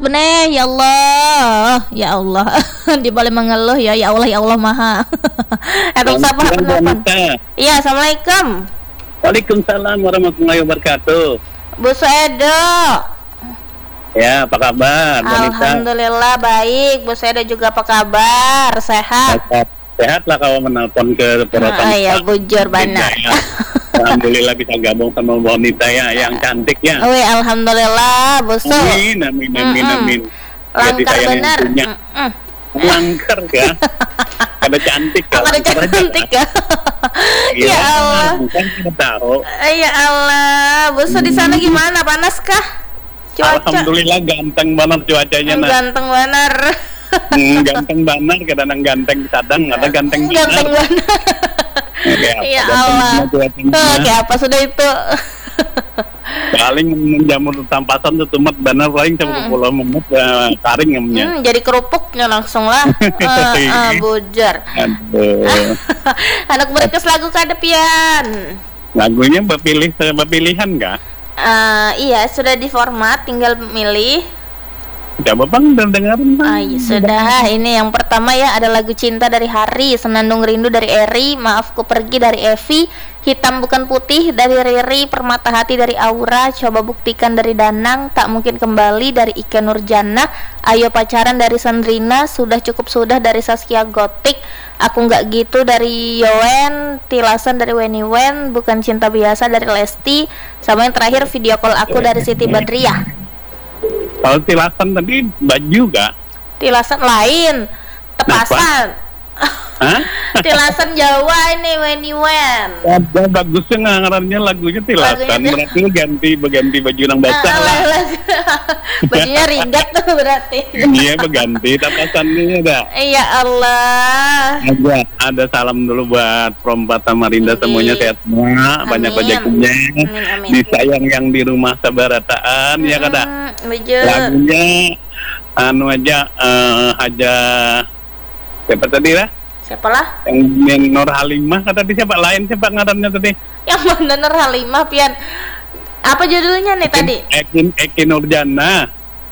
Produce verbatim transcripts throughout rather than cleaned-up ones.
beneh ya Allah. Ya Allah. Di boleh mengeluh ya. Ya Allah ya Allah maha. Etam sapa penelpon. Iya, assalamualaikum. Waalaikumsalam warahmatullahi wabarakatuh. Bu Suedo. Ya, apa kabar, wanita? Alhamdulillah baik. Bu Suedo juga apa kabar? Sehat? Sehat, sehat lah kalau menelpon ke Purwakarta. Ah, ya bujur benar. Ya. Alhamdulillah bisa gabung sama wanita ya yang cantik ya. Wih, alhamdulillah, Bu Su. Amin, amin, amin, Mm-mm. amin. Langkar benar. Langkar ya. Ada cantik ya. Ada cantik ya. Ya Allah. Bukan kita tahu. Ya Allah, Bu Su di sana gimana? Panas kah? Cuaca? Alhamdulillah ganteng banget cuacanya. Nah. Ganteng benar. Hmm, ganteng banget, kadang ganteng sadang, ada ganteng benar. Ganteng benar. Ya Allah. Tuh, kayak apa sudah itu? Paling menjamur tampasan tuh tumat benar paling sampai Hmm. sepuluh menit ya, taring namanya. Hmm, jadi kerupuknya langsung lah. uh, uh, bujar. Aduh. Anak berkes lagu kadepian. Lagunya berpilih berpilihan enggak? Uh, iya, sudah di format, tinggal milih. Coba bang dengerin bang. Ah, iya, sudah. Ini yang pertama ya, ada lagu Cinta dari Hari, Senandung Rindu dari Eri, Maafku Pergi dari Evi, Hitam Bukan Putih dari Riri, Permata Hati dari Aura, Coba Buktikan dari Danang, Tak Mungkin Kembali dari Ike Nurjana, Ayo Pacaran dari Sandrina, Sudah Cukup Sudah dari Saskia Gotik, Aku Nggak Gitu dari Yowen, Tilasan dari Weni Wen, Bukan Cinta Biasa dari Lesti, sama yang terakhir Video Call Aku dari Siti Badriah. Kalau tilasan tadi baju gak? Tilasan lain, tepasan. Hah? Tilasan Jawa ini Weni Wen. Ada bagusnya ngarannya lagunya tilasan. Lagunya Berarti lu ganti berganti baju yang basah Ah, lah. lah. Bajunya ringat tuh berarti. Iya berganti tapasannya ada. Ya Allah. Ada, ada salam dulu buat Perompat Samarinda Iya. semuanya sehat semua, banyak Amin. rezekinya, Amin, amin. disayang yang di rumah sabarataan ya kada. Hmm, bujur. Lagunya anu aja eh, Haja siapa tadi lah? Siapa lah? Yang, yang Nur Halimah kata tadi siapa lain siapa ngarannya tadi? Yang mana Nur Halimah pian? Apa judulnya nih tadi? Ekin Ekin Nurjana.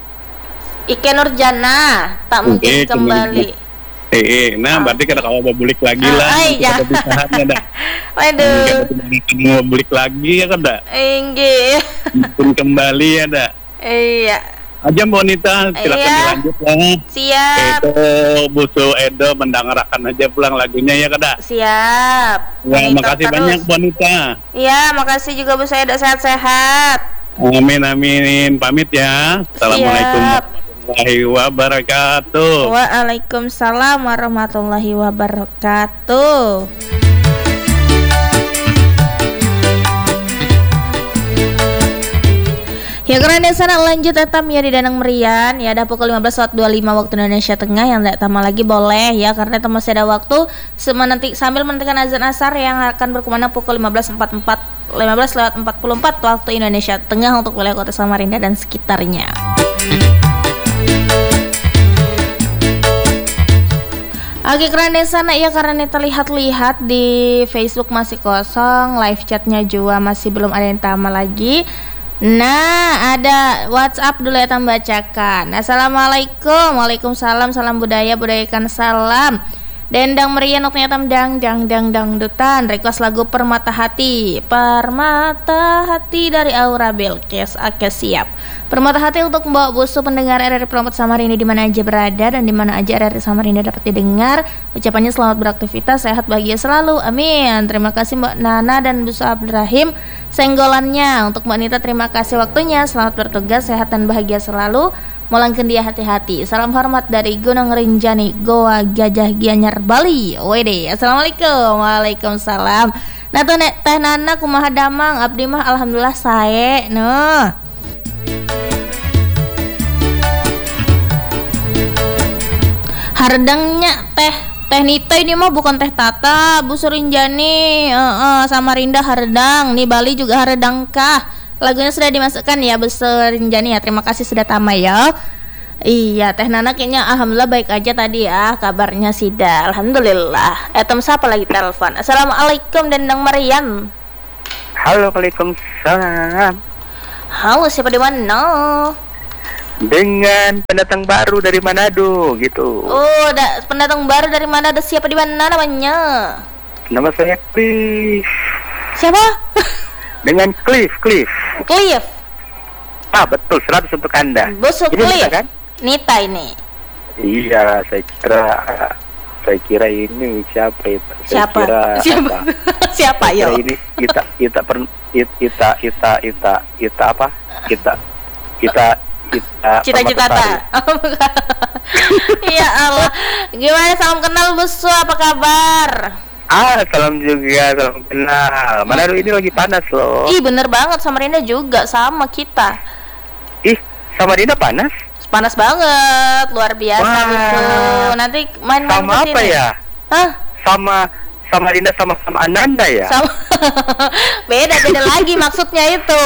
Ike Nurjana, Tak Mungkin Oke, Kembali. Eh, eh, nah berarti kada kalau mau bulik lagi Ah, lah. ay, ya. Kita pisahannya dah. Waduh. Kita mau bulik lagi ya kada. Inggih. Pun kembali ya dah. Iya. Aja Mbak Wanita, silakan Iya. dilanjut lah. Siap. Edo, Busu Edo mendengarkan aja pulang lagunya ya kada. Siap. Ya, Monitor makasih terus. banyak Bu Wanita. Iya, makasih juga Bu saya sehat-sehat. Amin amin. Pamit ya. Assalamualaikum Siap. warahmatullahi wabarakatuh. Waalaikumsalam warahmatullahi wabarakatuh. Ya karena sana lanjut etam ya di Danang Merian ya ada pukul lima belas lewat dua puluh lima waktu Indonesia Tengah yang tidak tambah lagi boleh ya karena itu masih ada waktu sema nanti sambil menantikan azan asar yang akan berkumandang pukul lima belas empat puluh empat lima belas lewat empat puluh empat waktu Indonesia Tengah untuk wilayah kota Samarinda dan sekitarnya. Oke keren sana ya karena terlihat-lihat di Facebook masih kosong, live chatnya juga masih belum ada yang tambah lagi. Nah, ada WhatsApp dulu ya tambah bacakan. Assalamualaikum, waalaikumsalam, salam budaya, budayakan salam. Dendang meriah notnya tam dang dang dang dangdutan. Request lagu Permata Hati. Permata Hati dari Aura Belkes. Oke siap. Permata Hati untuk membawa busu pendengar R R I Perompat Samarinda di mana aja berada dan di mana aja R R I Samarinda dapat didengar. Ucapannya selamat beraktivitas, sehat, bahagia selalu. Amin. Terima kasih Mbak Nana dan Busu Abdurrahim senggolannya. Untuk Mbak Nita terima kasih waktunya. Selamat bertugas, sehat dan bahagia selalu. Molangkeun dia hati-hati. Salam hormat dari Gunung Rinjani, Goa Gajah Gianyar, Bali. Wede. Assalamualaikum. Waalaikumsalam. Nah tuh nek teh Nana kumaha damang abdi mah alhamdulillah sae. Noh. Hardangnya teh Teh Nita ini mah bukan Teh Tata, Bu Surinjani, uh, uh, Samarinda Hardang, nih Bali juga Hardang kah? Lagunya sudah dimasukkan ya Bu Surinjani ya, terima kasih sudah tamai ya. Iya, Teh Nana kayaknya alhamdulillah baik aja tadi ya, kabarnya Sida, alhamdulillah. Etem siapa lagi telepon? Assalamualaikum Dendang Marian. Halo, waalaikumsalam. Halo, siapa di mana? Dengan pendatang baru dari Manado gitu. Oh, da, pendatang baru dari mana? Ada siapa di mana namanya? Nama saya Cliff. Siapa? Dengan Cliff, Cliff. Cliff. Ah betul, seratus untuk Anda. Busuk Ini Cliff. Nita, kan? Nita ini. Iya, saya kira saya kira ini siapa itu? Saya Siapa? Kira, Siapa? apa? Siapa Saya kira yo? ini kita kita per, it- kita kita kita kita apa? Kita kita kita Cita-cita Permata ta. Ya Allah. Gimana salam kenal Busu, apa kabar? Ah, salam juga, salam kenal. Manado ini lagi panas loh. Ih, bener banget, Samarinda juga sama kita. Ih, Samarinda panas? Panas banget, luar biasa Wah. Busu. Nanti main-main Sama kesini. apa ya? Hah? Sama Samarinda sama sama Ananda ya? Sama beda beda lagi maksudnya itu.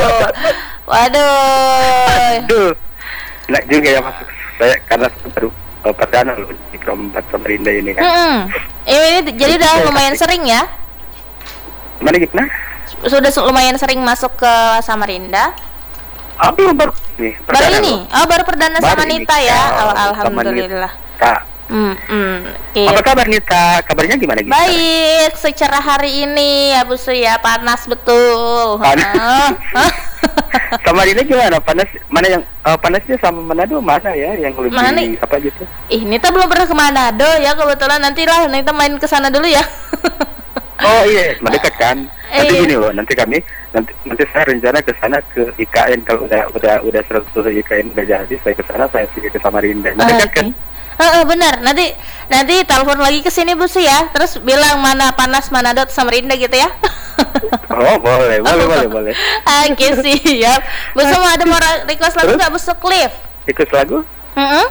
Waduh. Aduh, enak juga ya masuk saya karena saya baru uh, perdana loh di keempat Samarinda ini kan. Mm-mm. Ini jadi udah lumayan sering ya? Mana gitu nah? Sudah su- lumayan sering masuk ke Samarinda. Aku baru nih. Baru perdana ini? loh. Oh, baru perdana Baru sama ini. Nita ya. Oh, Al- sama Alhamdulillah. Nita. Hmm, hmm. Iya. Apa kabar Nita? Kabarnya gimana gitu? Baik, secara hari ini ya Bu Su ya, panas betul. Panas. Hah? Samarinda gimana? Panas mana yang uh, panasnya sama Manado mana ya yang lebih Mana? apa gitu? Ih, Nita belum pernah ke Manado ya, kebetulan nantilah Nita main ke sana dulu ya. Oh iya, mendekat kan. Nanti Iya. gini loh, nanti kami nanti nanti saya rencana ke sana ke I K N kalau udah udah udah seratus I K N udah jadi saya ke sana saya pergi ke Samarinda. Mendekat kan? Heeh, benar. Nanti nanti telepon lagi ke sini Bu Su ya. Terus bilang mana panas, mana dot Samarinda gitu ya. Oh boleh, boleh, boleh, boleh. Oke, siap. Bu Su mau ada mau ra- request lagu Terus? nggak Bu Su Cliff? Ikut lagu? Heeh.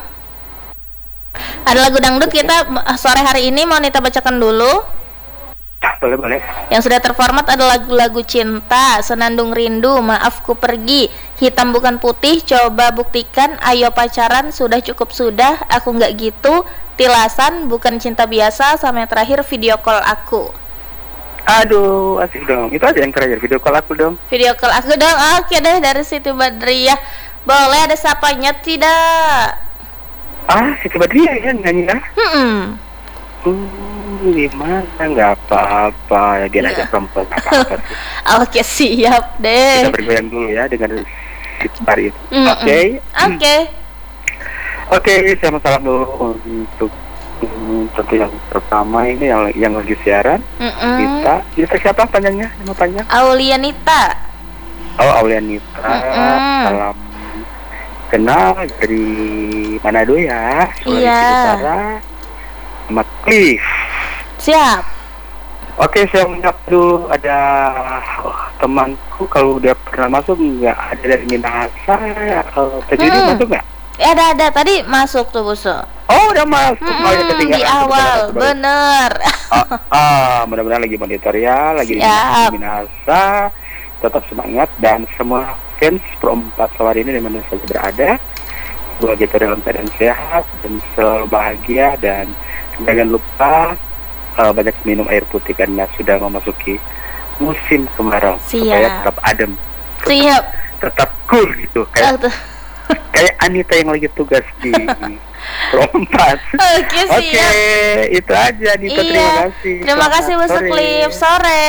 Ada lagu dangdut kita eh, sore hari ini mau Nita bacakan dulu. Ah, boleh, boleh. Yang sudah terformat ada lagu-lagu cinta, Senandung Rindu, Maafku Pergi, Hitam Bukan Putih, Coba Buktikan, Ayo Pacaran, Sudah Cukup Sudah, Aku Nggak Gitu, Tilasan, Bukan Cinta Biasa, sama yang terakhir Video Call Aku. Aduh, asik dong. Itu aja yang terakhir video call aku dong. Video Call Aku dong. Oke deh, dari Siti Badriah. Boleh ada sapanya tidak? Ah, Siti Badriah ya nyanyi ya? Hmm. Hmm, gimana? Nggak apa-apa. Dia aja perempuan nggak apa-apa sih. Oke, siap deh. Kita bergoyang dulu ya dengan Siti Badriah. Mm-mm. Oke. Oke. Oke, saya mau salam dulu untuk hmm, tentu yang pertama ini yang yang lagi siaran. Mm-mm. Kita, kita siapa panjangnya? Nama panjang? Aulianita. Oh, Aulianita. Mm-mm. Salam kenal dari Manado ya. Sulawesi Iya. Utara. Sama Cliff. Siap. Oke, saya menyapa dulu ada oh, temanku kalau dia pernah masuk nggak ada dari Minahasa. Uh, tadi dia Hmm. masuk nggak? Ya, ada ada tadi masuk tuh Bu Su. Oh, udah masuk. Mm-mm, Oh, ya, ketinggalan. di awal, Ketinggalan, baru. bener. Ah, ah, mudah-mudahan lagi monitor ya, lagi di Siap. Minahasa. Tetap semangat dan semua fans Pro empat sore ini di mana saja berada. Semoga kita dalam keadaan sehat dan selalu bahagia dan jangan lupa uh, banyak minum air putih karena sudah memasuki musim kemarau supaya Siap. tetap adem, Siap. tetap cool gitu kayak Oh, tuh. kayak Anita yang lagi tugas di Pro empat. Oke, Oke, siap. itu aja Anita. Iya. Terima kasih. Terima Selamat kasih Bu Su sore. Cliff. Sore.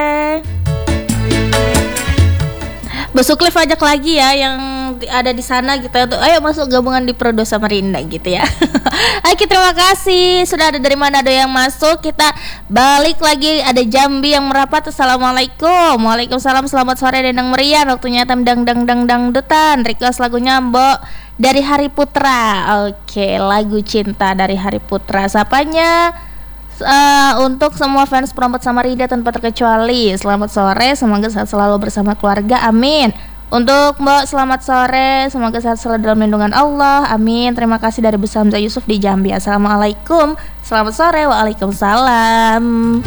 Bu Su Cliff ajak lagi ya yang di- ada di sana gitu untuk ayo masuk gabungan di Pro dua Samarinda gitu ya. Oke, terima kasih. Sudah ada dari mana ada yang masuk. Kita balik lagi, ada Jambi yang merapat. Assalamualaikum. Waalaikumsalam. Selamat sore Dendang Meriah. Waktunya tam dang dang dang dangdutan. Request lagunya Mbok dari Hari Putra. Oke, lagu cinta dari Hari Putra. Sapanya Uh, untuk semua fans Perompat Samarinda tanpa terkecuali, selamat sore, semoga sehat selalu bersama keluarga, amin. Untuk Mbak, selamat sore, semoga sehat selalu dalam lindungan Allah, amin. Terima kasih dari Bu Hamzah Yusuf di Jambi. Assalamualaikum, selamat sore. Waalaikumsalam.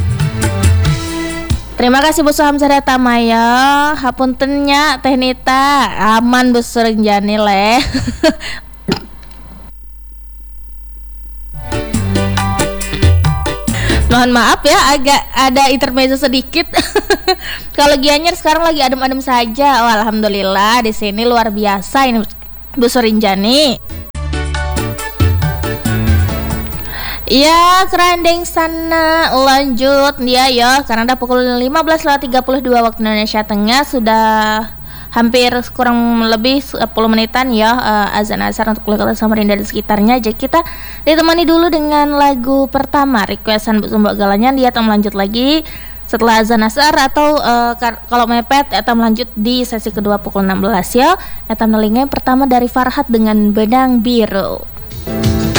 Terima kasih Bu Hamzah Tamaya. Hapuntennya Teh Nita, aman Bu Renjani leh. Mohon maaf ya, agak ada intermezzo sedikit. Kalau Gianyar sekarang lagi adem-adem saja. Oh, alhamdulillah di sini luar biasa ini. Bu Surinjani. Ya, kerandeng sana lanjut dia ya, karena udah pukul lima belas lewat tiga puluh dua waktu Indonesia Tengah, sudah hampir kurang lebih sepuluh menitan ya uh, azan asar untuk Kota Samarinda dan sekitarnya. Jadi kita ditemani dulu dengan lagu pertama requestan Bu Sumba Galanya, dia akan melanjut lagi setelah azan asar atau uh, kar- kalau mepet akan melanjut di sesi kedua pukul enam belas ya. Eta melingnya pertama dari Farhat dengan Benang Biru.